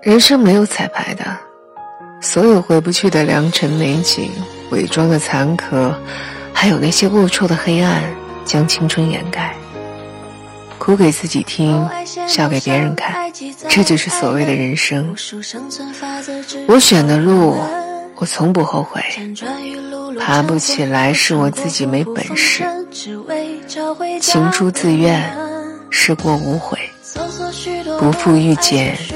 人生没有彩排的，所有回不去的良辰美景，伪装的残壳，还有那些恶臭的黑暗，将青春掩盖。哭给自己听，笑给别人看，这就是所谓的人生。我选的路，我从不后悔。爬不起来是我自己没本事，情出自愿，事过无悔。不负遇见